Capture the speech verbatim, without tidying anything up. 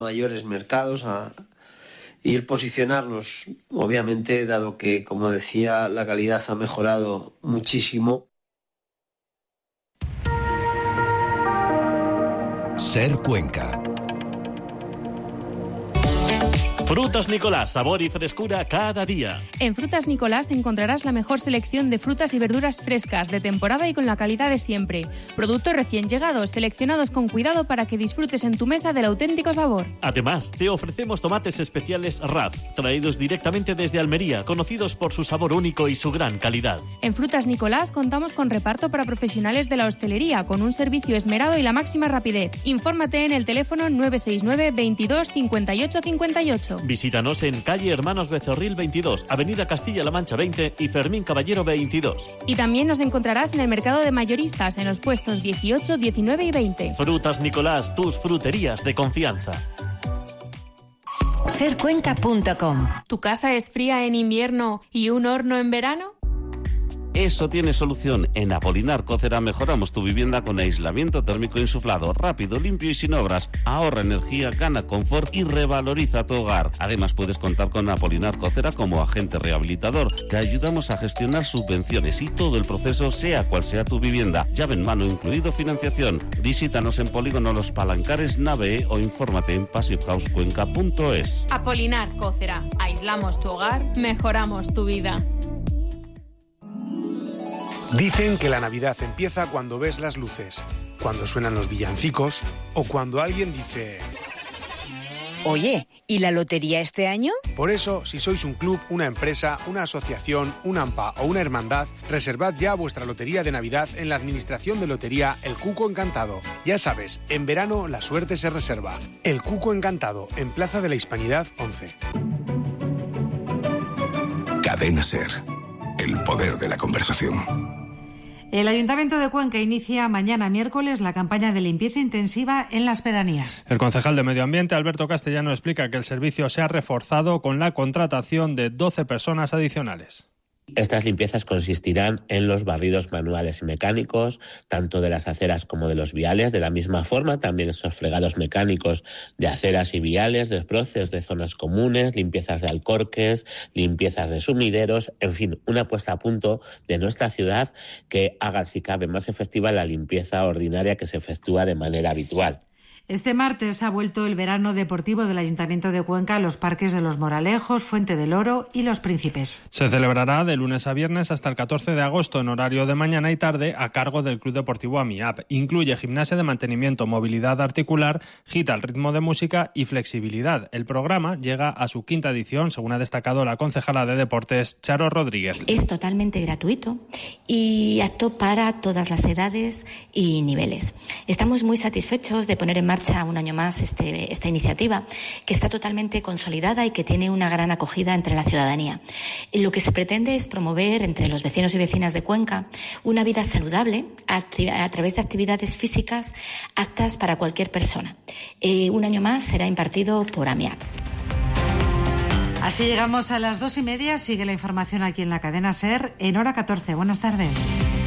mayores mercados a, y el posicionarnos, obviamente, dado que, como decía, la calidad ha mejorado muchísimo. Ser Cuenca. Frutas Nicolás, sabor y frescura cada día. En Frutas Nicolás encontrarás la mejor selección de frutas y verduras frescas, de temporada y con la calidad de siempre. Productos recién llegados, seleccionados con cuidado para que disfrutes en tu mesa del auténtico sabor. Además, te ofrecemos tomates especiales R A F, traídos directamente desde Almería, conocidos por su sabor único y su gran calidad. En Frutas Nicolás contamos con reparto para profesionales de la hostelería, con un servicio esmerado y la máxima rapidez. Infórmate en el teléfono nueve seis nueve veintidós cincuenta y ocho cincuenta y ocho. Visítanos en calle Hermanos Becerril veintidós, avenida Castilla-La Mancha veinte y Fermín Caballero veintidós. Y también nos encontrarás en el mercado de mayoristas, en los puestos dieciocho, diecinueve y veinte. Frutas Nicolás, tus fruterías de confianza. ser cuenca punto com. ¿Tu casa es fría en invierno y un horno en verano? Eso tiene solución. En Apolinar Cócera mejoramos tu vivienda con aislamiento térmico insuflado, rápido, limpio y sin obras. Ahorra energía, gana confort y revaloriza tu hogar. Además, puedes contar con Apolinar Cócera como agente rehabilitador. Te ayudamos a gestionar subvenciones y todo el proceso, sea cual sea tu vivienda. Llave en mano, incluido financiación. Visítanos en Polígono Los Palancares, Nave E, o infórmate en passive house cuenca punto es. Apolinar Cócera. Aislamos tu hogar, mejoramos tu vida. Dicen que la Navidad empieza cuando ves las luces, cuando suenan los villancicos o cuando alguien dice... Oye, ¿y la lotería este año? Por eso, si sois un club, una empresa, una asociación, un AMPA o una hermandad, reservad ya vuestra lotería de Navidad en la Administración de Lotería El Cuco Encantado. Ya sabes, en verano la suerte se reserva. El Cuco Encantado, en Plaza de la Hispanidad once. Cadena Ser. El poder de la conversación. El Ayuntamiento de Cuenca inicia mañana miércoles la campaña de limpieza intensiva en las pedanías. El concejal de Medio Ambiente, Alberto Castellano, explica que el servicio se ha reforzado con la contratación de doce personas adicionales. Estas limpiezas consistirán en los barridos manuales y mecánicos, tanto de las aceras como de los viales. De la misma forma, también esos fregados mecánicos de aceras y viales, desbroces de zonas comunes, limpiezas de alcorques, limpiezas de sumideros, en fin, una puesta a punto de nuestra ciudad que haga, si cabe, más efectiva la limpieza ordinaria que se efectúa de manera habitual. Este martes ha vuelto el verano deportivo del Ayuntamiento de Cuenca a los parques de Los Moralejos, Fuente del Oro y Los Príncipes. Se celebrará de lunes a viernes hasta el catorce de agosto en horario de mañana y tarde a cargo del Club Deportivo AMIAP. Incluye gimnasia de mantenimiento, movilidad articular, gita al ritmo de música y flexibilidad. El programa llega a su quinta edición, según ha destacado la concejala de Deportes, Charo Rodríguez. Es totalmente gratuito y apto para todas las edades y niveles. Estamos muy satisfechos de poner en marcha un año más este, esta iniciativa, que está totalmente consolidada y que tiene una gran acogida entre la ciudadanía. Lo que se pretende es promover entre los vecinos y vecinas de Cuenca una vida saludable a, a través de actividades físicas aptas para cualquier persona. Eh, un año más será impartido por AMIAP. Así llegamos a las dos y media. Sigue la información aquí en la cadena SER en hora catorce. Buenas tardes.